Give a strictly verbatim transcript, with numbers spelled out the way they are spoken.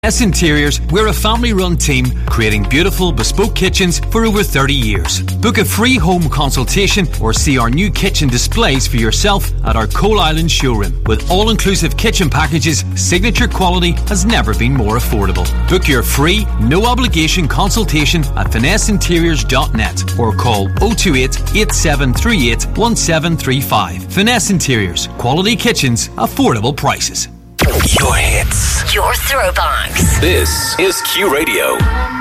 S Interiors, we're a family-run team creating beautiful, bespoke kitchens for over thirty years. Book a free home consultation or see our new kitchen displays for yourself at our Coal Island showroom. With all-inclusive kitchen packages, signature quality has never been more affordable. Book your free, no-obligation consultation at finesse interiors dot net or call oh two eight, eight seven three eight, one seven three five. Finesse Interiors, quality kitchens, affordable prices. Your hits. Your throwbacks. This is Q Radio.